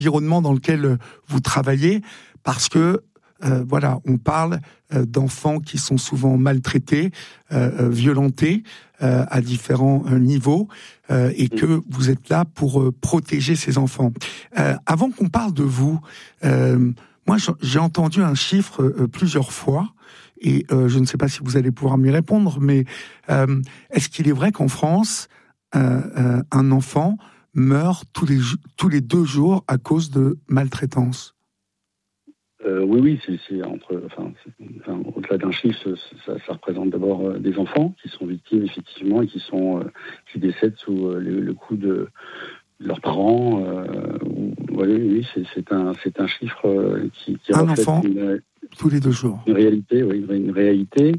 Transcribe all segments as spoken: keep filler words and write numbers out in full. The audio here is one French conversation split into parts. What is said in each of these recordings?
l'environnement dans lequel vous travaillez, parce que euh, voilà, on parle euh, d'enfants qui sont souvent maltraités, euh, violentés euh, à différents euh, niveaux, euh, et que vous êtes là pour euh, protéger ces enfants. Euh, avant qu'on parle de vous, euh, moi j'ai entendu un chiffre euh, plusieurs fois, et euh, je ne sais pas si vous allez pouvoir m'y répondre, mais euh, est-ce qu'il est vrai qu'en France, euh, euh, un enfant meurt tous les, tous les deux jours à cause de maltraitance? Euh, oui, oui, c'est, c'est entre, enfin, c'est, enfin, au-delà d'un chiffre, ça, ça représente d'abord euh, des enfants qui sont victimes effectivement et qui sont, euh, qui décèdent sous euh, le, le coup de, de leurs parents. Euh, ou, oui, oui, c'est, c'est un, c'est un chiffre euh, qui, qui un reflète enfant une, tous les deux jours. Une réalité, oui, une réalité.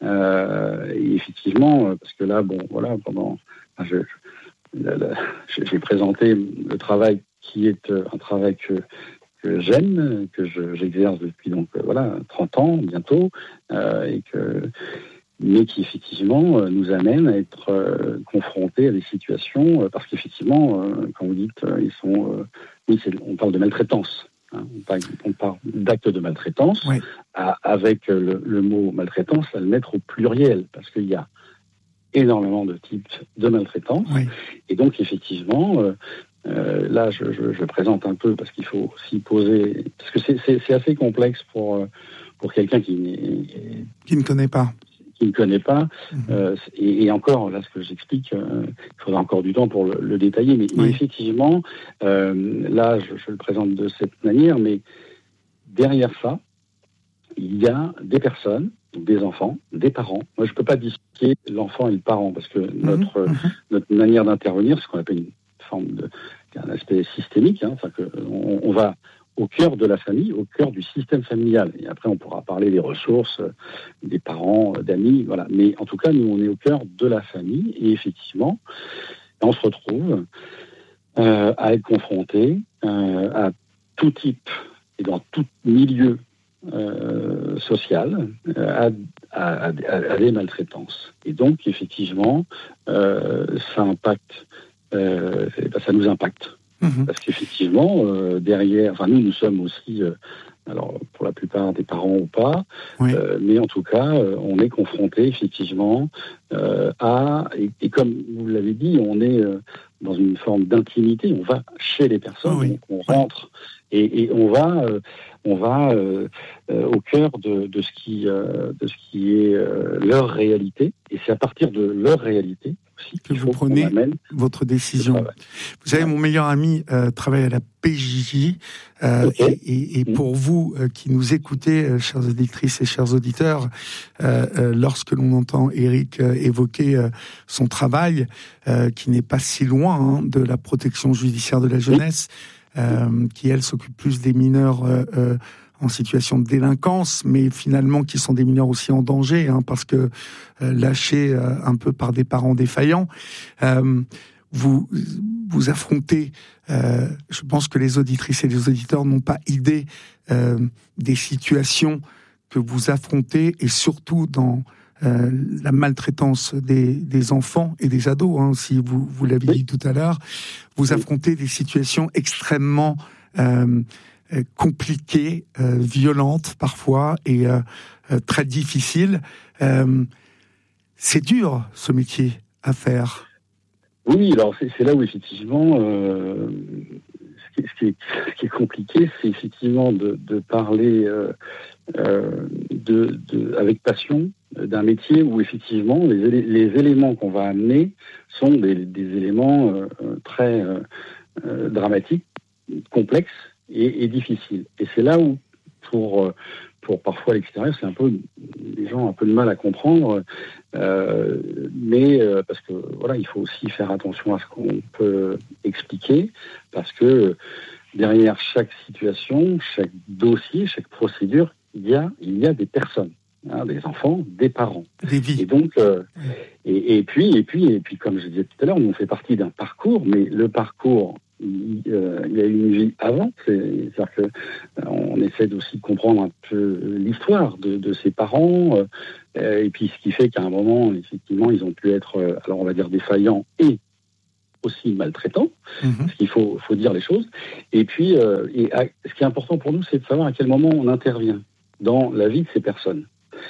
Euh, et effectivement, parce que là, bon, voilà, pendant, enfin, je, je, la, la, j'ai présenté le travail qui est un travail que que j'aime, que je, j'exerce depuis donc voilà trente ans bientôt, euh, et que mais qui effectivement euh, nous amène à être euh, confrontés à des situations euh, parce qu'effectivement, euh, quand vous dites euh, ils sont, euh, oui, c'est, on parle de maltraitance, hein, on, parle, on parle d'actes de maltraitance, oui. à, avec le, le mot maltraitance à le mettre au pluriel parce qu'il y a énormément de types de maltraitance, oui. Et donc effectivement. Euh, Euh, là, je, je, je présente un peu parce qu'il faut s'y poser, parce que c'est, c'est, c'est assez complexe pour pour quelqu'un qui n'est, qui ne connaît pas, qui ne connaît pas. Mmh. Euh, et, et encore, là, ce que j'explique, euh, il faudra encore du temps pour le, le détailler, mais, oui. mais effectivement, euh, là, je, je le présente de cette manière, mais derrière ça, il y a des personnes, des enfants, des parents. Moi, je ne peux pas dissocier l'enfant et le parent parce que notre Mmh. notre manière d'intervenir, c'est ce qu'on appelle une forme de un aspect systémique, hein, enfin que on, on va au cœur de la famille, au cœur du système familial. Et après, on pourra parler des ressources, euh, des parents, euh, d'amis, voilà. Mais en tout cas, nous, on est au cœur de la famille. Et effectivement, on se retrouve euh, à être confronté euh, à tout type et dans tout milieu euh, social euh, à, à, à, à des maltraitances. Et donc, effectivement, euh, ça impacte Euh, ben, ça nous impacte. Mmh. Parce qu'effectivement, euh, derrière, enfin nous, nous sommes aussi, euh, alors pour la plupart des parents ou pas, oui. euh, mais en tout cas, euh, on est confronté effectivement euh, à, et, et comme vous l'avez dit, on est euh, dans une forme d'intimité, on va chez les personnes, oh oui. donc on rentre et, et on va, euh, on va euh, euh, au cœur de, de ce qui, euh, de ce qui est euh, leur réalité, et c'est à partir de leur réalité que vous prenez votre décision. Vous savez, mon meilleur ami euh, travaille à la P J J, euh, okay. et, et, et pour vous euh, qui nous écoutez, euh, chères auditrices et chers auditeurs, euh, euh, lorsque l'on entend Éric euh, évoquer euh, son travail, euh, qui n'est pas si loin hein, de la protection judiciaire de la jeunesse, euh, qui elle s'occupe plus des mineurs euh, euh, en situation de délinquance, mais finalement qui sont des mineurs aussi en danger, hein, parce que euh, lâchés euh, un peu par des parents défaillants, euh, vous vous affrontez. Euh, je pense que les auditrices et les auditeurs n'ont pas idée euh, des situations que vous affrontez, et surtout dans euh, la maltraitance des, des enfants et des ados. Hein, si vous vous l'avez dit tout à l'heure, vous affrontez des situations extrêmement euh, compliquées, euh, violentes parfois, et euh, euh, très difficiles. Euh, c'est dur, ce métier à faire. Oui, alors c'est, c'est là où effectivement, euh, ce, qui, ce, qui est, ce qui est compliqué, c'est effectivement de, de parler euh, euh, de, de, avec passion d'un métier où effectivement les, les éléments qu'on va amener sont des, des éléments euh, très euh, dramatiques, complexes, Et, et difficile. Et c'est là où, pour, pour parfois l'extérieur, c'est un peu, les gens ont un peu de mal à comprendre, euh, mais euh, parce que voilà, il faut aussi faire attention à ce qu'on peut expliquer, parce que derrière chaque situation, chaque dossier, chaque procédure, il y a, il y a des personnes, hein, des enfants, des parents, des vies. Et donc, euh, et, et puis, et puis, et puis, comme je disais tout à l'heure, on fait partie d'un parcours, mais le parcours Il, euh, il y a une vie avant, c'est, c'est-à-dire que euh, on essaie aussi de comprendre un peu l'histoire de, de ses parents, euh, et puis ce qui fait qu'à un moment, effectivement, ils ont pu être, euh, alors on va dire défaillants et aussi maltraitant, mmh. parce qu'il faut, faut dire les choses. Et puis, euh, et à, ce qui est important pour nous, c'est de savoir à quel moment on intervient dans la vie de ces personnes.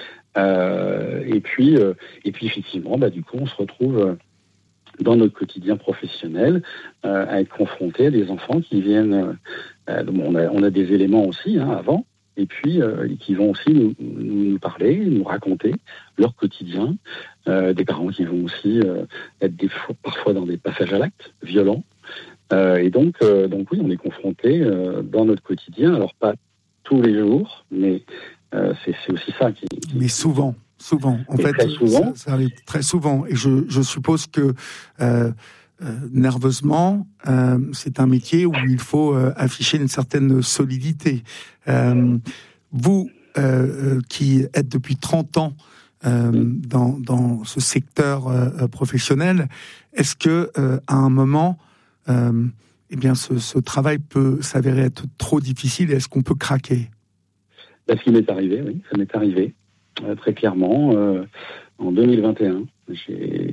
Euh, et puis, euh, et puis effectivement, bah, du coup, on se retrouve dans notre quotidien professionnel euh, à être confronté à des enfants qui viennent. Euh, on, a, on a des éléments aussi hein, avant. Et puis, euh, qui vont aussi nous, nous, nous parler, nous raconter leur quotidien. Euh, des parents qui vont aussi euh, être des fois, parfois dans des passages à l'acte violents. Euh, et donc, euh, donc, oui, on est confronté euh, dans notre quotidien. Alors, pas tous les jours, mais euh, c'est, c'est aussi ça qui... qui mais souvent, souvent. En et fait, très souvent. Ça, ça arrive très souvent. Et je, je suppose que... Euh, Euh, nerveusement, euh, c'est un métier où il faut euh, afficher une certaine solidité. Euh, vous, euh, euh, qui êtes depuis trente ans euh, dans, dans ce secteur euh, professionnel, est-ce que euh, à un moment, euh, eh bien, ce, ce travail peut s'avérer être trop difficile et est-ce qu'on peut craquer ? Ben, ce qui m'est arrivé, oui, ça m'est arrivé euh, très clairement euh, en deux mille vingt et un. J'ai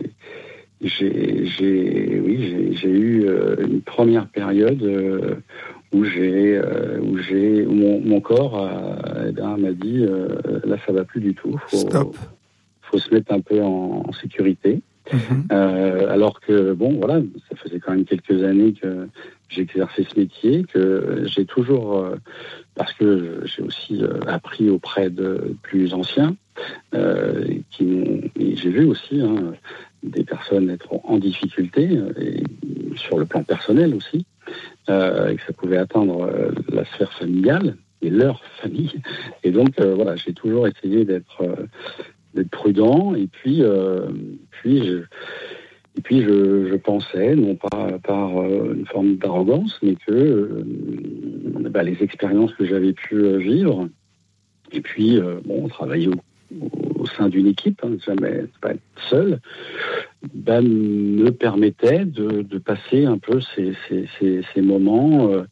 J'ai, j'ai, oui, j'ai, j'ai eu euh, une première période euh, où j'ai, euh, où j'ai, où mon, mon corps a, eh bien, m'a dit euh, là ça va plus du tout. Faut, Stop. Faut se mettre un peu en, en sécurité. Mmh. Euh, alors que bon, voilà, ça faisait quand même quelques années que j'exerçais ce métier, que j'ai toujours, euh, parce que j'ai aussi euh, appris auprès de plus anciens, euh, qui m'ont, et j'ai vu aussi. Hein, des personnes être en difficulté, et sur le plan personnel aussi, euh, et que ça pouvait atteindre euh, la sphère familiale et leur famille. Et donc, euh, voilà, j'ai toujours essayé d'être, euh, d'être prudent, et puis, euh, puis, je, et puis je, je pensais, non pas par euh, une forme d'arrogance, mais que euh, bah, les expériences que j'avais pu euh, vivre, et puis, euh, bon, travailler au au sein d'une équipe, hein, jamais pas être seul, ben, me permettait de, de passer un peu ces, ces, ces, ces moments euh,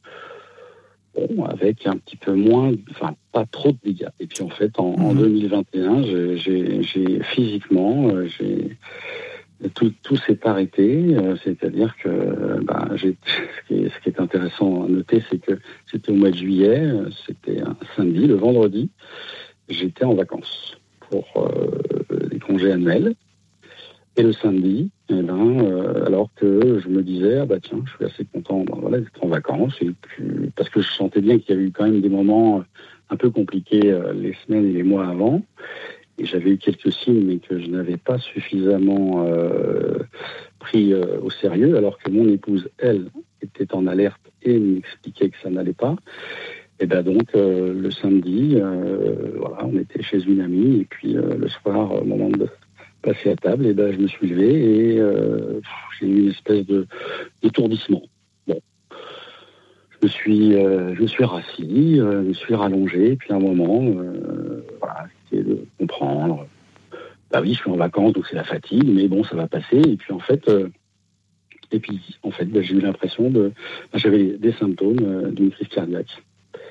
bon, avec un petit peu moins, enfin pas trop de dégâts. Et puis en fait, en, mmh. en deux mille vingt et un, j'ai, j'ai, j'ai physiquement, euh, j'ai tout, tout s'est arrêté, euh, c'est-à-dire que ben, j'ai, ce, qui est, ce qui est intéressant à noter, c'est que c'était au mois de juillet, c'était un samedi, le vendredi, j'étais en vacances pour euh, les congés annuels. Et le samedi, eh ben, euh, alors que je me disais, ah bah tiens, je suis assez content ben, voilà, d'être en vacances, et puis, parce que je sentais bien qu'il y avait eu quand même des moments un peu compliqués euh, les semaines et les mois avant. Et j'avais eu quelques signes, mais que je n'avais pas suffisamment euh, pris euh, au sérieux, alors que mon épouse, elle, était en alerte et m'expliquait que ça n'allait pas. Et ben donc euh, le samedi, euh, voilà, on était chez une amie, et puis euh, le soir, au moment de passer à table, et ben je me suis levé et euh, j'ai eu une espèce de d'étourdissement. Bon, je me suis, euh, je me suis rassis, euh, je me suis rallongé, et puis à un moment, euh, voilà, c'était de comprendre. Bah oui, je suis en vacances, donc c'est la fatigue, mais bon, ça va passer. Et puis en fait, euh, et puis en fait, bah, j'ai eu l'impression de, bah, j'avais des symptômes euh, d'une crise cardiaque.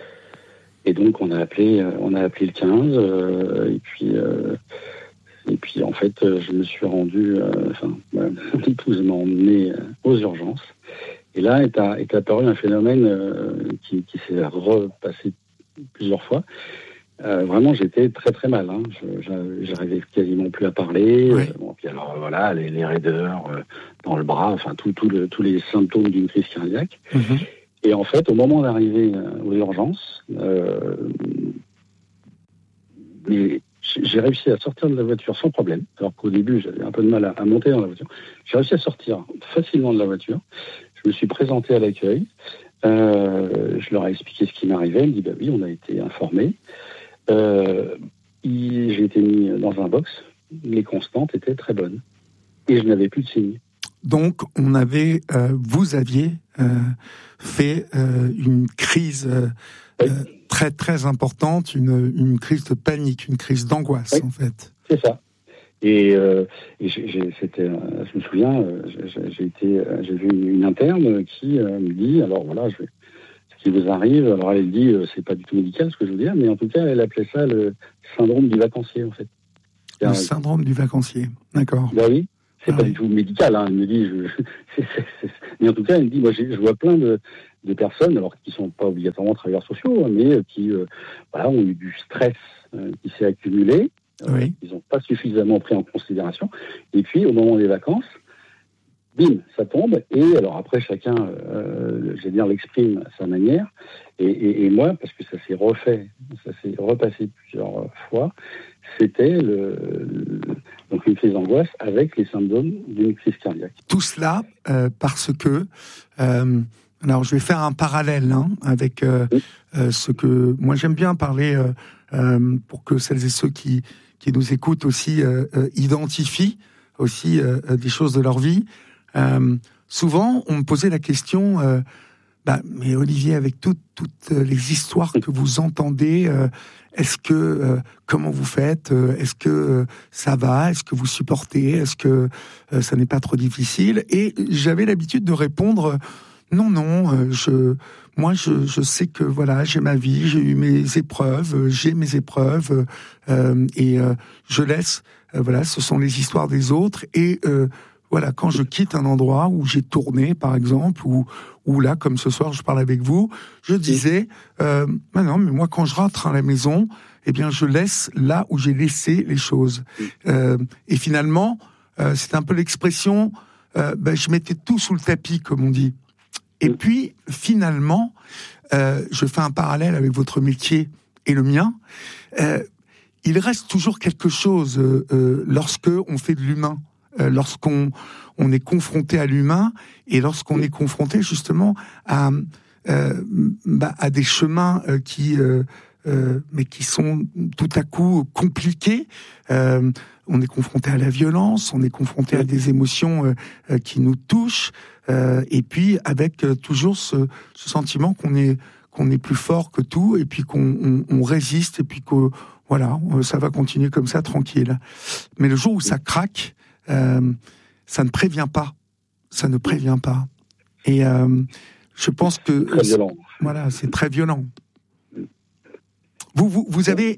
Et donc on a appelé, euh, on a appelé le quinze, euh, et puis, euh, et puis en fait, je me suis rendu, euh, enfin, mon épouse m'a emmené euh, aux urgences. Et là est, à, est apparu un phénomène euh, qui, qui s'est repassé plusieurs fois. Euh, vraiment, j'étais très très mal. Hein. Je, j'arrivais quasiment plus à parler. Oui. Euh, bon, puis alors voilà, les, les raideurs euh, dans le bras, enfin tout, tout le, tous les symptômes d'une crise cardiaque. Mm-hmm. Et en fait, au moment d'arriver euh, aux urgences, euh, j'ai réussi à sortir de la voiture sans problème. Alors qu'au début, j'avais un peu de mal à, à monter dans la voiture. J'ai réussi à sortir facilement de la voiture. Je me suis présenté à l'accueil. Euh, je leur ai expliqué ce qui m'arrivait. Ils me dit bah oui, on a été informés. Euh, j'ai été mis dans un box, les constantes étaient très bonnes et je n'avais plus de signes. Donc, on avait, euh, vous aviez euh, fait euh, une crise euh, oui. euh, très très importante, une, une crise de panique, une crise d'angoisse, oui. en fait. C'est ça. Et, euh, et j'ai, j'ai, c'était, euh, je me souviens, euh, j'ai, j'ai été, euh, j'ai vu une, une interne qui euh, me dit, alors voilà, je vais. Qui vous arrive, alors elle dit, euh, c'est pas du tout médical ce que je veux dire, mais en tout cas, elle appelait ça le syndrome du vacancier, en fait. Le un... syndrome du vacancier, d'accord. Bah oui, c'est ah pas oui. du tout médical, hein. Elle me dit, je, je, c'est, c'est, c'est, mais en tout cas, elle me dit, moi, je vois plein de, de personnes, alors qui sont pas obligatoirement travailleurs sociaux, hein, mais qui, euh, voilà, ont eu du stress euh, qui s'est accumulé, euh, Oui. ils n'ont pas suffisamment pris en considération, et puis au moment des vacances, bim, ça tombe, et alors après chacun, euh, je vais dire, l'exprime à sa manière, et, et, et moi, parce que ça s'est refait, ça s'est repassé plusieurs fois, c'était le, le, donc une crise d'angoisse avec les symptômes d'une crise cardiaque. Tout cela euh, parce que, euh, alors je vais faire un parallèle hein, avec euh, Oui. euh, ce que, moi j'aime bien parler euh, euh, pour que celles et ceux qui, qui nous écoutent aussi euh, euh, identifient aussi euh, des choses de leur vie. Euh, souvent, on me posait la question, euh, bah, mais Olivier, avec tout, toutes les histoires que vous entendez, euh, est-ce que, euh, comment vous faites euh, Est-ce que euh, ça va Est-ce que vous supportez Est-ce que euh, ça n'est pas trop difficile? Et j'avais l'habitude de répondre, non, non, euh, je, moi, je, je sais que voilà, j'ai ma vie, j'ai eu mes épreuves, euh, j'ai mes épreuves, euh, et euh, je laisse, euh, voilà, ce sont les histoires des autres, et euh, voilà, quand je quitte un endroit où j'ai tourné, par exemple, ou ou là, comme ce soir, je parle avec vous, je disais, euh, bah non, mais moi, quand je rentre à la maison, eh bien, je laisse là où j'ai laissé les choses. Euh, et finalement, euh, c'est un peu l'expression, euh, bah, je mettais tout sous le tapis, comme on dit. Et puis, finalement, euh, je fais un parallèle avec votre métier et le mien. Euh, il reste toujours quelque chose euh, euh, lorsque on fait de l'humain. Euh, lorsqu'on on est confronté à l'humain et lorsqu'on est confronté justement à euh, bah, à des chemins euh, qui euh, euh, mais qui sont tout à coup compliqués. Euh, on est confronté à la violence, on est confronté à des émotions euh, euh, qui nous touchent, euh, et puis avec euh, toujours ce, ce sentiment qu'on est qu'on est plus fort que tout, et puis qu'on on, on résiste, et puis que voilà, ça va continuer comme ça tranquille. Mais le jour où ça craque, Euh, ça ne prévient pas, ça ne prévient pas. Et euh, je pense que très violent. Voilà, c'est très violent. Vous, vous, vous avez,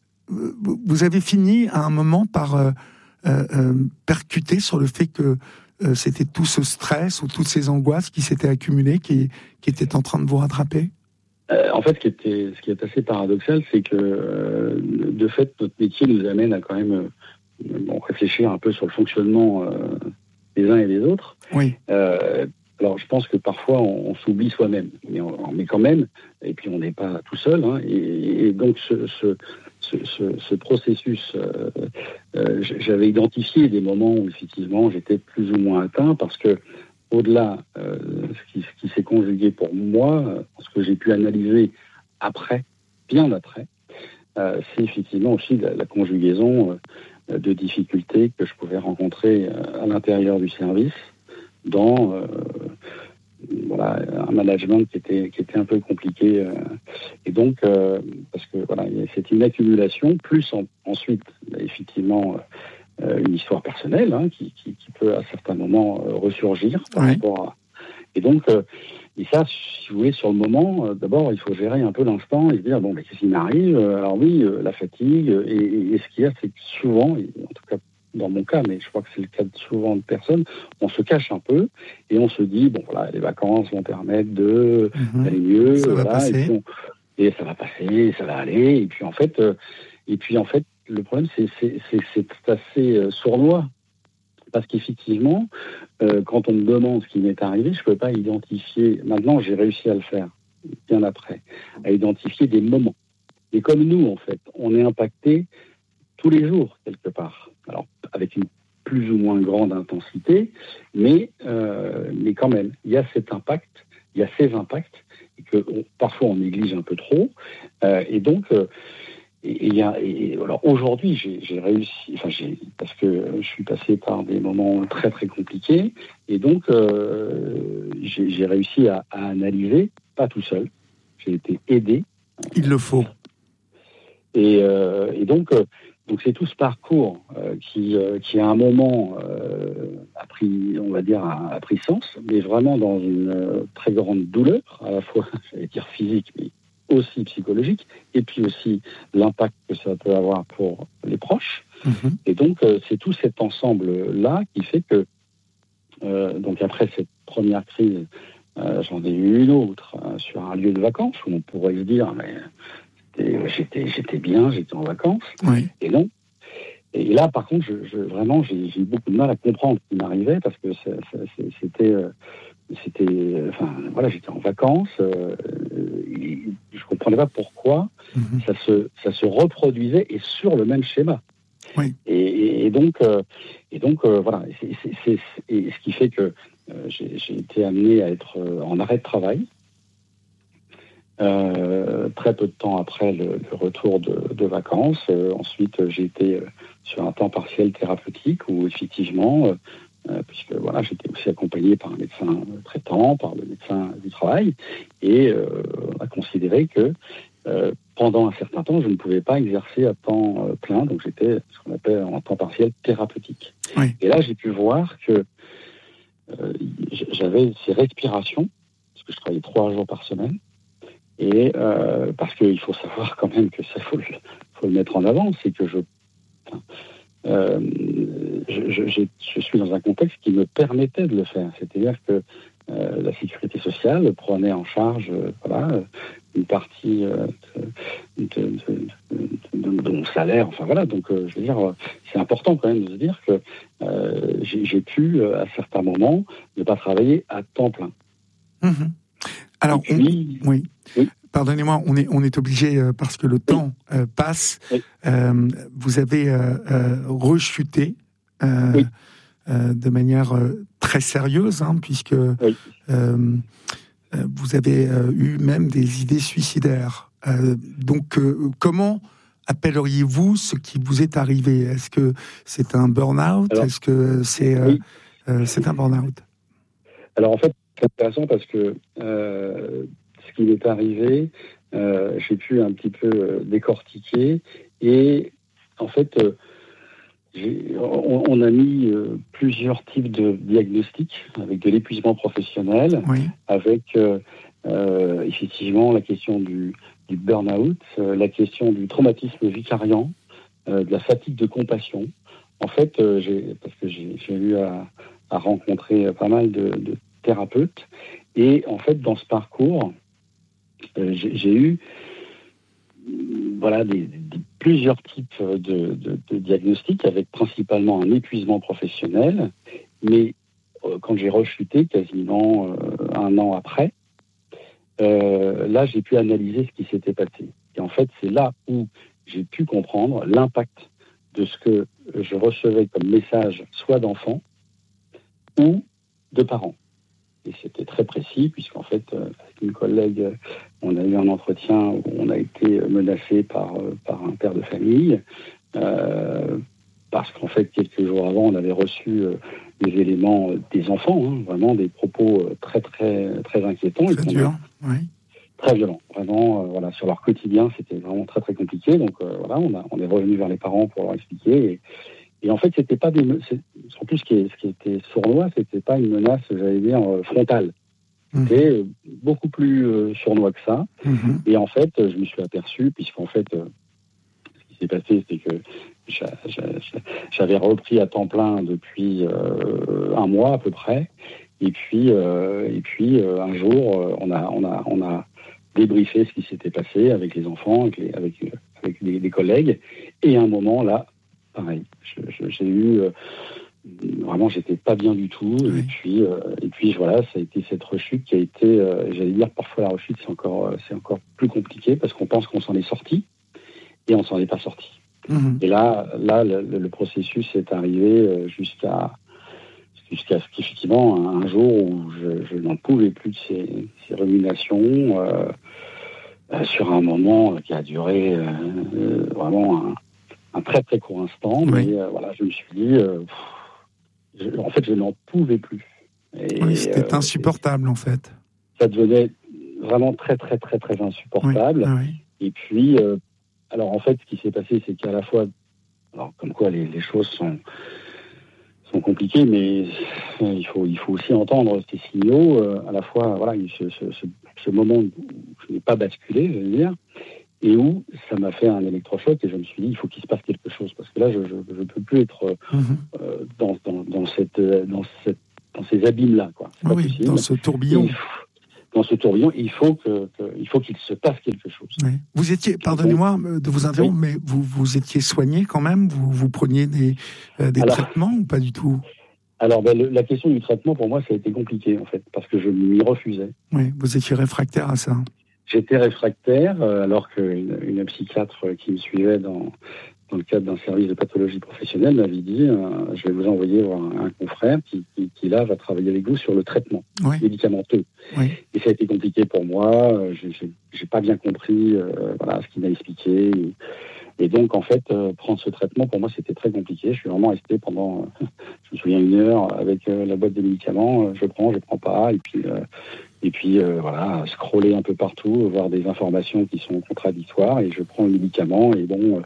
vous avez fini à un moment par euh, euh, percuter sur le fait que euh, c'était tout ce stress ou toutes ces angoisses qui s'étaient accumulées, qui, qui étaient en train de vous rattraper. Euh, en fait, ce qui, était, ce qui est assez paradoxal, c'est que euh, de fait, notre métier nous amène à quand même euh, bon, réfléchir un peu sur le fonctionnement euh, des uns et des autres. Oui. Euh, alors, je pense que parfois, on, on s'oublie soi-même, mais, on, mais quand même, et puis on n'est pas tout seul. Hein, et, et donc, ce, ce, ce, ce, ce processus, euh, euh, j'avais identifié des moments où, effectivement, j'étais plus ou moins atteint, parce que au-delà, euh, ce qui, ce qui s'est conjugué pour moi, ce que j'ai pu analyser après, bien après, euh, c'est effectivement aussi la, la conjugaison euh, de difficultés que je pouvais rencontrer euh, à l'intérieur du service, dans euh, voilà, un management qui était, qui était un peu compliqué. Euh, et donc, euh, parce que voilà, c'est une accumulation, plus en, ensuite, effectivement, euh, une histoire personnelle hein, qui, qui, qui peut à certains moments euh, ressurgir par Oui. rapport à... Et donc, euh, et ça, si vous voulez, sur le moment, euh, d'abord, il faut gérer un peu l'instant et se dire, bon, mais qu'est-ce qui m'arrive? Alors oui, euh, la fatigue, et, et, et ce qu'il y a, c'est que souvent, et en tout cas dans mon cas, mais je crois que c'est le cas de souvent de personnes, on se cache un peu et on se dit, bon, voilà, les vacances vont permettre de Mmh. aller mieux, Ça va voilà, passer. et, puis on, et ça va passer, ça va aller, et puis en fait, euh, et puis en fait, le problème, c'est, c'est, c'est, c'est assez euh, sournois. Parce qu'effectivement, euh, quand on me demande ce qui m'est arrivé, je ne peux pas identifier, maintenant j'ai réussi à le faire, bien après, à identifier des moments. Et comme nous, en fait, on est impacté tous les jours, quelque part. Alors, avec une plus ou moins grande intensité, mais, euh, mais quand même, il y a cet impact, il y a ces impacts, et que on, parfois on néglige un peu trop. Euh, et donc... Euh, Et, et, et alors aujourd'hui, j'ai, j'ai réussi, enfin j'ai, parce que je suis passé par des moments très très compliqués, et donc euh, j'ai, j'ai réussi à, à analyser, pas tout seul, j'ai été aidé. Il le faut. Et, euh, et donc, euh, donc c'est tout ce parcours euh, qui, euh, qui à un moment euh, a pris, on va dire, a, a pris sens, mais vraiment dans une euh, très grande douleur, à la fois, j'allais dire physique, mais aussi psychologique, et puis aussi l'impact que ça peut avoir pour les proches. Mmh. Et donc, euh, c'est tout cet ensemble-là qui fait que, euh, donc après cette première crise, euh, j'en ai eu une autre euh, sur un lieu de vacances où on pourrait se dire, mais j'étais, j'étais bien, j'étais en vacances. Oui. Et non. Et là, par contre, je, je, vraiment, j'ai, j'ai eu beaucoup de mal à comprendre ce qui m'arrivait parce que ça, ça, c'était, euh, c'était, enfin, voilà, j'étais en vacances. Euh, et je comprenais pas pourquoi mm-hmm. ça se, ça se reproduisait et sur le même schéma. Oui. Et, et, et donc, euh, et donc, euh, voilà. C'est, c'est, c'est, et ce qui fait que euh, j'ai, j'ai été amené à être euh, en arrêt de travail. Euh, très peu de temps après le, le retour de, de vacances. Euh, ensuite, j'ai été euh, sur un temps partiel thérapeutique où effectivement, euh, euh, puisque voilà, j'étais aussi accompagné par un médecin traitant, par le médecin du travail, et euh, on a considéré que euh, pendant un certain temps, je ne pouvais pas exercer à temps euh, plein, donc j'étais ce qu'on appelle en temps partiel thérapeutique. Oui. Et là, j'ai pu voir que euh, j'avais ces respirations, parce que je travaillais trois jours par semaine. Et euh, parce qu'il faut savoir quand même que ça faut le, faut le mettre en avant, c'est que je, enfin, euh, je, je, je, je suis dans un contexte qui me permettait de le faire. C'est-à-dire que euh, la sécurité sociale prenait en charge, euh, voilà, une partie euh, de, de, de, de, de mon salaire. Enfin voilà, donc euh, je veux dire, c'est important quand même de se dire que euh, j'ai, j'ai pu à certains moments ne pas travailler à temps plein. Mmh. Alors, puis, on, oui. oui, pardonnez-moi, on est, on est obligé, euh, parce que le oui. temps euh, passe, oui. euh, vous avez euh, euh, rechuté euh, oui. euh, de manière euh, très sérieuse, hein, puisque oui. euh, vous avez euh, eu même des idées suicidaires. Euh, donc, euh, comment appelleriez-vous ce qui vous est arrivé ? Est-ce que c'est un burn-out ? Alors, Est-ce que c'est, euh, oui. euh, c'est un burn-out ? Alors, en fait, c'est intéressant parce que euh, ce qui m'est arrivé, euh, j'ai pu un petit peu euh, décortiquer et en fait, euh, j'ai, on, on a mis euh, plusieurs types de diagnostics avec de l'épuisement professionnel, oui. avec euh, euh, effectivement la question du, du burn-out, euh, la question du traumatisme vicariant, euh, de la fatigue de compassion. En fait, euh, j'ai, parce que j'ai, j'ai eu à, à rencontrer pas mal de, de thérapeute. Et en fait, dans ce parcours, euh, j'ai, j'ai eu voilà, des, des, plusieurs types de, de, de diagnostics, avec principalement un épuisement professionnel. Mais euh, quand j'ai rechuté, quasiment euh, un an après, euh, là, j'ai pu analyser ce qui s'était passé. Et en fait, c'est là où j'ai pu comprendre l'impact de ce que je recevais comme message, soit d'enfants ou de parents. Et c'était très précis, puisqu'en fait, euh, avec une collègue, on a eu un entretien où on a été menacé par, euh, par un père de famille, euh, parce qu'en fait, quelques jours avant, on avait reçu euh, des éléments euh, des enfants, hein, vraiment des propos euh, très, très, très inquiétants. Très dur, oui. Très violents, vraiment, euh, voilà, sur leur quotidien, c'était vraiment très, très compliqué. Donc euh, voilà, on, a, on est revenu vers les parents pour leur expliquer. Et, Et en fait, c'était pas des, c'est, en plus, ce qui, est, ce qui était sournois, c'était pas une menace, j'allais dire, frontale. C'était mmh. beaucoup plus euh, sournois que ça. Mmh. Et en fait, je me suis aperçu, puisqu'en fait, euh, ce qui s'est passé, c'est que j'a, j'a, j'avais repris à temps plein depuis euh, un mois à peu près. Et puis, euh, et puis euh, un jour, on a, on a, on a débriefé ce qui s'était passé avec les enfants, avec, les, avec, avec des, des collègues. Et à un moment, là, pareil, je, je, j'ai eu euh, vraiment, j'étais pas bien du tout. Oui. Et puis, euh, et puis voilà, ça a été cette rechute qui a été, euh, j'allais dire, parfois la rechute c'est encore, euh, c'est encore plus compliqué parce qu'on pense qu'on s'en est sorti et on s'en est pas sorti. Mmh. Et là, là, le, le processus est arrivé euh, jusqu'à, jusqu'à ce qu'effectivement un, un jour où je, je n'en pouvais plus de ces, ces ruminations euh, euh, sur un moment qui a duré euh, euh, vraiment un un très très court instant, oui. mais euh, voilà, je me suis dit, euh, pff, je, en fait, je n'en pouvais plus. Et, oui, c'était euh, insupportable, en fait. Ça devenait vraiment très très très très insupportable. Oui. Oui. Et puis, euh, alors en fait, ce qui s'est passé, c'est qu'à la fois, alors comme quoi les, les choses sont sont compliquées, mais il faut il faut aussi entendre ces signaux. Euh, à la fois, voilà, ce, ce, ce, ce moment où je n'ai pas basculé, je veux dire. et où ça m'a fait un électrochoc et je me suis dit il faut qu'il se passe quelque chose parce que là je je, je peux plus être mmh. euh, dans, dans dans cette dans cette dans ces abîmes là quoi. C'est oui, dans ce tourbillon. Dans ce tourbillon, il faut que, que il faut qu'il se passe quelque chose. Oui. Vous étiez, pardonnez-moi de vous interrompre, oui. mais vous vous étiez soigné quand même. Vous vous preniez des euh, des alors, traitements ou pas du tout? Alors, ben, le, la question du traitement pour moi, ça a été compliqué en fait parce que je m'y refusais. Oui, vous étiez réfractaire à ça. J'étais réfractaire euh, alors qu'une une psychiatre qui me suivait dans dans le cadre d'un service de pathologie professionnelle, m'avait dit euh, je vais vous envoyer voir un, un confrère qui, qui, qui, là, va travailler avec vous sur le traitement oui. médicamenteux. Oui. Et ça a été compliqué pour moi. Je n'ai pas bien compris euh, voilà, ce qu'il m'a expliqué. Et, et donc, en fait, euh, prendre ce traitement, pour moi, c'était très compliqué. Je suis vraiment resté pendant, euh, je me souviens, une heure avec euh, la boîte de médicaments. Euh, je prends, je prends pas. Et puis, euh, et puis euh, voilà, scroller un peu partout, voir des informations qui sont contradictoires. Et je prends le médicament. Et bon... Euh,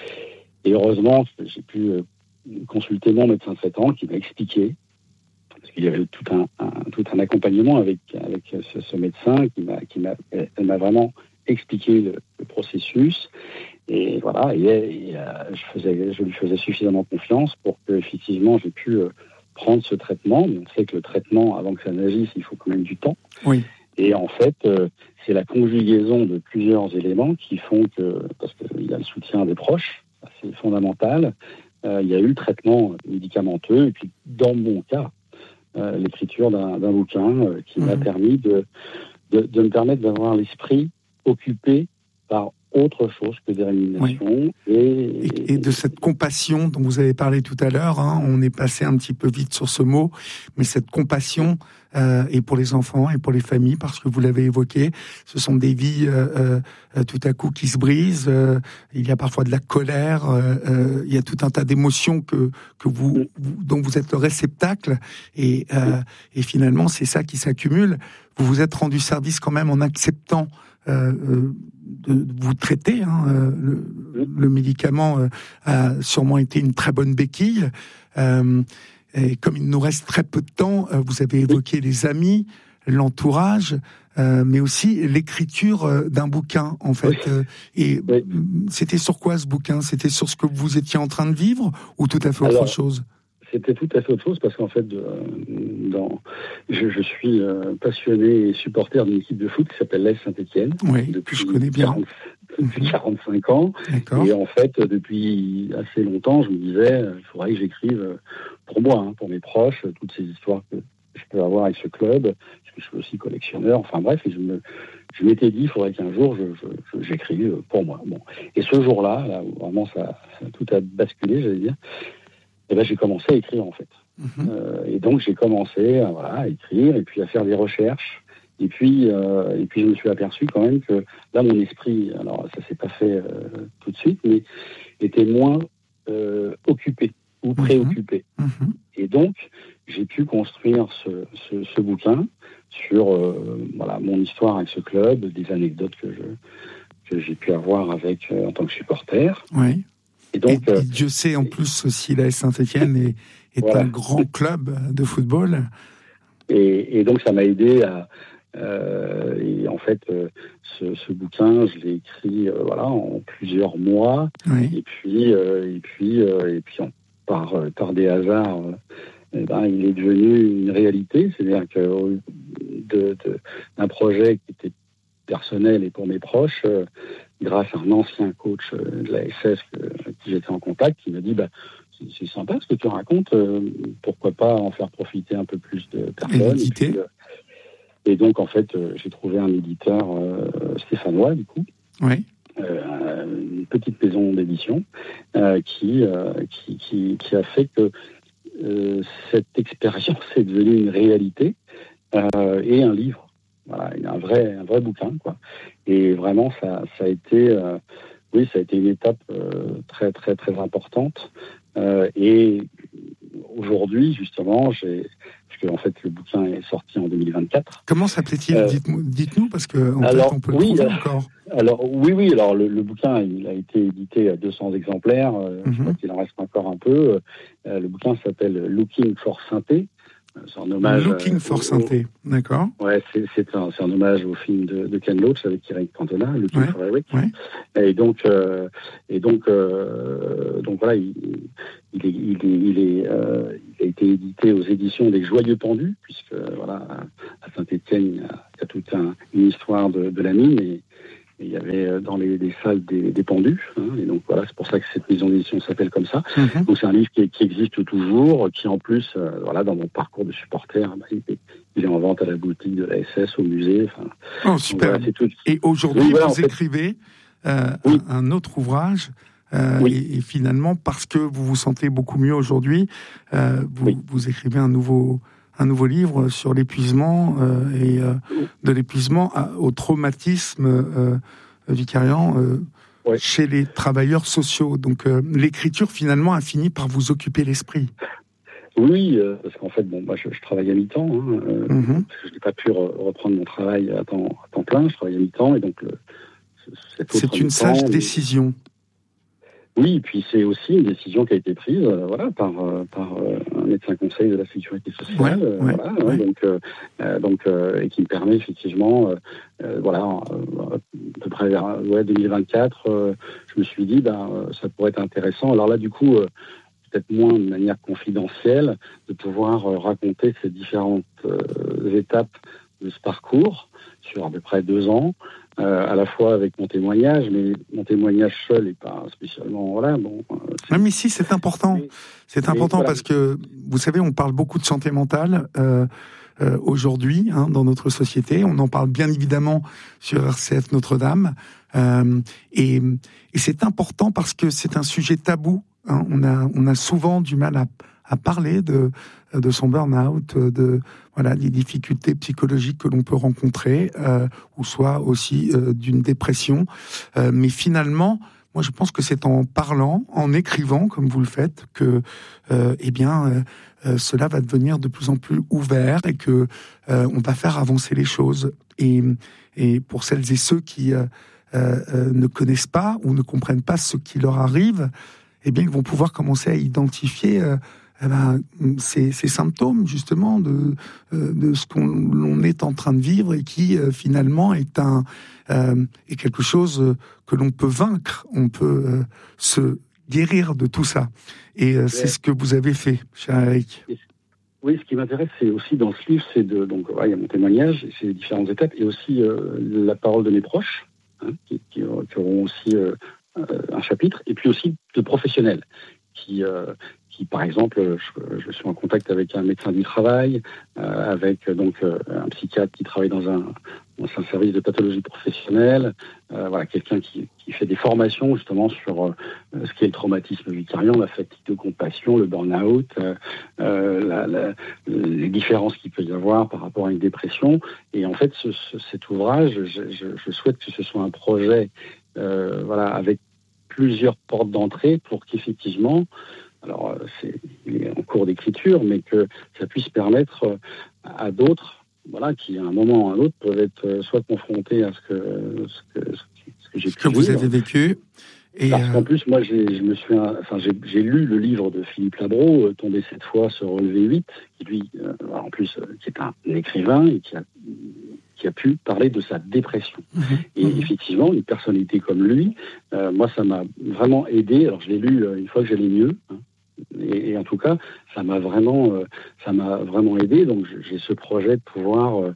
Et heureusement, j'ai pu consulter mon médecin traitant qui m'a expliqué, parce qu'il y avait tout un, un, tout un accompagnement avec, avec ce, ce médecin qui m'a, qui m'a, elle m'a vraiment expliqué le, le processus. Et voilà, et, et je, faisais, je lui faisais suffisamment confiance pour que effectivement j'ai pu prendre ce traitement. Mais on sait que le traitement, avant que ça n'agisse, il faut quand même du temps. Oui. Et en fait, c'est la conjugaison de plusieurs éléments qui font que, parce qu'il y a le soutien des proches, c'est fondamental. Euh, il y a eu le traitement médicamenteux et puis, dans mon cas, euh, l'écriture d'un, d'un bouquin euh, qui mmh. m'a permis de, de, de me permettre d'avoir l'esprit occupé par autre chose que des rémunigations. Oui. Et, et, et de cette compassion dont vous avez parlé tout à l'heure, hein, on est passé un petit peu vite sur ce mot, mais cette compassion euh, et pour les enfants et pour les familles, parce que vous l'avez évoqué, ce sont des vies euh, euh, tout à coup qui se brisent, euh, il y a parfois de la colère, euh, euh, il y a tout un tas d'émotions que, que vous, vous, dont vous êtes le réceptacle, et, euh, et finalement c'est ça qui s'accumule. Vous vous êtes rendu service quand même en acceptant Euh, euh, de, de vous traiter. Hein, euh, le, le médicament euh, a sûrement été une très bonne béquille. Euh, et comme il nous reste très peu de temps, euh, vous avez évoqué les amis, l'entourage, euh, mais aussi l'écriture euh, d'un bouquin, en fait. Oui. Euh, et oui. C'était sur quoi ce bouquin? C'était sur ce que vous étiez en train de vivre ou tout à fait autre Alors, chose? C'était tout à fait autre chose parce qu'en fait, euh, dans, je, je suis euh, passionné et supporter d'une équipe de foot qui s'appelle l'A S Saint-Étienne. Oui, depuis je connais bien. quarante, depuis quarante-cinq ans. D'accord. Et en fait, depuis assez longtemps, je me disais, euh, il faudrait que j'écrive pour moi, hein, pour mes proches, toutes ces histoires que je peux avoir avec ce club, parce que je suis aussi collectionneur. Enfin bref, et je, me, je m'étais dit, il faudrait qu'un jour, je, je, je, j'écrive pour moi. Bon. Et ce jour-là, là où vraiment ça, ça tout a basculé, j'allais dire, et ben, j'ai commencé à écrire, en fait. Mmh. Euh, et donc, j'ai commencé à, voilà, à écrire et puis à faire des recherches. Et puis, euh, et puis, je me suis aperçu quand même que là, mon esprit, alors ça s'est pas fait euh, tout de suite, mais était moins euh, occupé ou préoccupé. Mmh. Et donc, j'ai pu construire ce, ce, ce bouquin sur euh, voilà, mon histoire avec ce club, des anecdotes que, je, que j'ai pu avoir avec, euh, en tant que supporter. Oui. Et, donc, et, et Dieu sait en plus aussi l'A S Saint-Étienne est, est voilà. un grand club de football. Et, et donc ça m'a aidé à... Euh, et en fait, euh, ce, ce bouquin, je l'ai écrit euh, voilà, en plusieurs mois. Oui. Et puis, euh, et puis, euh, et puis on, par, par des hasards, euh, eh ben, il est devenu une réalité. C'est-à-dire que de, de, d'un projet qui était personnel et pour mes proches, euh, grâce à un ancien coach de la S S que, avec qui j'étais en contact, qui m'a dit bah, c'est, c'est sympa ce que tu racontes, euh, pourquoi pas en faire profiter un peu plus de personnes. Et, puis, euh, et donc, en fait, euh, j'ai trouvé un éditeur euh, stéphanois, du coup, oui. euh, une petite maison d'édition, euh, qui, euh, qui, qui, qui a fait que euh, cette expérience est devenue une réalité euh, et un livre. Voilà, un vrai, un vrai bouquin, quoi. Et vraiment, ça, ça a été, euh, oui, ça a été une étape euh, très, très, très importante. Euh, et aujourd'hui, justement, j'ai, parce que en fait, le bouquin est sorti en deux mille vingt-quatre. Comment s'appelait-il? euh, Dites-nous, dites-nous, parce que en alors, fait, on peut oui, le trouver euh, encore. Alors oui, oui. Alors le, le bouquin, il a été édité à deux cents exemplaires. Euh, mm-hmm. Je crois qu'il en reste encore un peu. Euh, le bouquin s'appelle Looking for Synthé. C'est un hommage. Looking for au, Synthé, d'accord. Ouais, c'est, c'est, un, c'est un hommage au film de, de Ken Loach avec Eric Cantona, Looking ouais, for Eric. Ouais. Et donc, euh, et donc, euh, donc voilà, il, il, est, il, est, il, est, euh, il a été édité aux éditions des Joyeux Pendus, puisque voilà, à Saint-Étienne, il y a, il y a toute un, une histoire de, de la mine. Et, il y avait dans les, les salles des, des pendus, hein, et donc voilà, c'est pour ça que cette maison d'édition s'appelle comme ça. Mm-hmm. Donc c'est un livre qui, qui existe toujours, qui en plus, euh, voilà, dans mon parcours de supporter, bah, il, est, il est en vente à la boutique de la S S, au musée. Oh super. Voilà, c'est tout. Et aujourd'hui, donc, voilà, vous écrivez euh, oui. un, un autre ouvrage. Euh, oui. et, et finalement, parce que vous vous sentez beaucoup mieux aujourd'hui, euh, vous, oui. vous écrivez un nouveau. un nouveau livre sur l'épuisement euh, et euh, de l'épuisement à, au traumatisme euh, vicariant euh, ouais. chez les travailleurs sociaux. Donc euh, l'écriture finalement a fini par vous occuper l'esprit. Oui, euh, parce qu'en fait, bon, moi je, je travaille à mi-temps, hein, euh, mm-hmm. parce que je n'ai pas pu re- reprendre mon travail à temps, à temps plein, je travaille à mi-temps, et donc le, cet autre c'est une sage décision. Oui, et puis c'est aussi une décision qui a été prise, euh, voilà, par euh, par euh, un médecin conseil de la sécurité sociale, ouais, euh, ouais, voilà, ouais. Hein, donc euh, donc euh, et qui me permet effectivement, euh, euh, voilà, euh, à peu près vers ouais, deux mille vingt-quatre, euh, je me suis dit, ben euh, ça pourrait être intéressant. Alors là, du coup, euh, peut-être moins de manière confidentielle, de pouvoir euh, raconter ces différentes euh, étapes de ce parcours sur à peu près deux ans. Euh, à la fois avec mon témoignage, mais mon témoignage seul n'est pas spécialement voilà. Bon. Euh, non, mais si, c'est important. Mais, c'est important voilà. Parce que vous savez, on parle beaucoup de santé mentale euh, euh, aujourd'hui hein, dans notre société. On en parle bien évidemment sur R C F Notre-Dame, euh, et, et c'est important parce que c'est un sujet tabou. Hein. On a, on a souvent du mal à à parler de de son burn-out, de voilà des difficultés psychologiques que l'on peut rencontrer, euh, ou soit aussi euh, d'une dépression. Euh, mais finalement, moi je pense que c'est en parlant, en écrivant comme vous le faites, que euh, eh bien euh, euh, cela va devenir de plus en plus ouvert et que euh, on va faire avancer les choses. Et et pour celles et ceux qui euh, euh, ne connaissent pas ou ne comprennent pas ce qui leur arrive, eh bien ils vont pouvoir commencer à identifier euh, Eh ben, ces, ces symptômes justement de, de ce qu'on l'on est en train de vivre et qui euh, finalement est un euh, est quelque chose que l'on peut vaincre, on peut euh, se guérir de tout ça. Et euh, c'est ce que vous avez fait, cher Eric. Oui, ce qui m'intéresse, c'est aussi dans ce livre, c'est de donc ouais, il y a mon témoignage, c'est les différentes étapes, et aussi euh, la parole de mes proches, hein, qui, qui, qui auront aussi euh, un chapitre, et puis aussi de professionnels qui euh, qui, par exemple, je, je suis en contact avec un médecin du travail, euh, avec donc euh, un psychiatre qui travaille dans un, dans un service de pathologie professionnelle, euh, voilà, quelqu'un qui, qui fait des formations justement sur euh, ce qu'est le traumatisme vicariant, la fatigue de compassion, le burn-out, euh, euh, la, la, les différences qu'il peut y avoir par rapport à une dépression. Et en fait, ce, ce, cet ouvrage, je, je, je souhaite que ce soit un projet, euh, voilà, avec plusieurs portes d'entrée pour qu'effectivement, alors c'est, il est en cours d'écriture, mais que ça puisse permettre à d'autres, voilà, qui à un moment ou à un autre peuvent être soit confrontés à ce que ce que, ce que j'ai ce que vous avez vécu. Et parce qu'en plus, moi, j'ai, je me suis, enfin, j'ai, j'ai lu le livre de Philippe Labro, euh, Tomber cette fois, se relever huit, qui lui, euh, en plus, euh, qui est un écrivain et qui a, qui a pu parler de sa dépression. Mmh. Et mmh. effectivement, une personnalité comme lui, euh, moi, ça m'a vraiment aidé. Alors, je l'ai lu euh, une fois que j'allais mieux. Hein, et, et en tout cas, ça m'a vraiment, euh, ça m'a vraiment aidé. Donc, j'ai ce projet de pouvoir euh,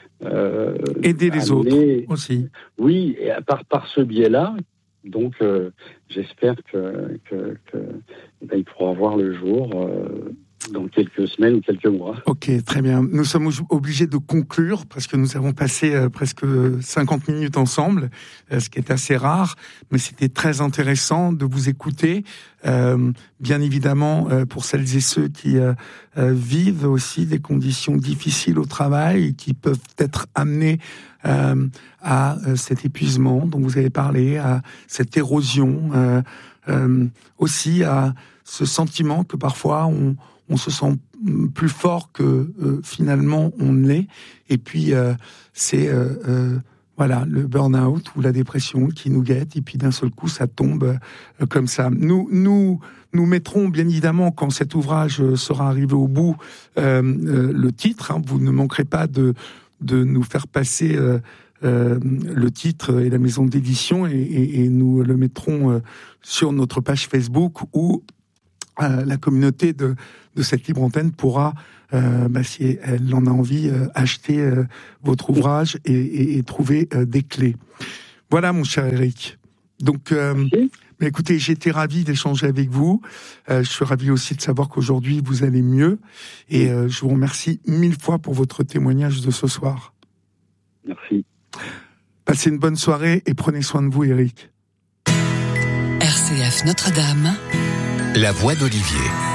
euh, aider les amener, autres aussi. Oui, et par par ce biais-là. Donc, euh, j'espère que, que, que eh ben, il pourra voir le jour euh, dans quelques semaines ou quelques mois. Ok, très bien. Nous sommes obligés de conclure parce que nous avons passé euh, presque cinquante minutes ensemble, euh, ce qui est assez rare, mais c'était très intéressant de vous écouter. Euh, bien évidemment, euh, pour celles et ceux qui euh, euh, vivent aussi des conditions difficiles au travail et qui peuvent être amenés Euh, à euh, cet épuisement dont vous avez parlé, à cette érosion, euh, euh, aussi à ce sentiment que parfois on, on se sent plus fort que euh, finalement on ne l'est. Et puis euh, c'est euh, euh, Voilà, le burn-out ou la dépression qui nous guette, et puis d'un seul coup, ça tombe euh, comme ça. Nous, nous, nous mettrons bien évidemment, quand cet ouvrage sera arrivé au bout, euh, euh, le titre. Hein, vous ne manquerez pas de, de nous faire passer euh, euh, le titre et la maison d'édition, et, et, et nous le mettrons euh, sur notre page Facebook, où euh, la communauté de, de cette libre antenne pourra, Euh, bah, si elle en a envie, euh, acheter euh, votre ouvrage et, et, et trouver euh, des clés. Voilà, mon cher Éric. Donc, euh, mais écoutez, j'étais ravi d'échanger avec vous. Euh, je suis ravi aussi de savoir qu'aujourd'hui, vous allez mieux. Et euh, je vous remercie mille fois pour votre témoignage de ce soir. Merci. Passez une bonne soirée et prenez soin de vous, Éric. R C F Notre-Dame. La voix d'Olivier.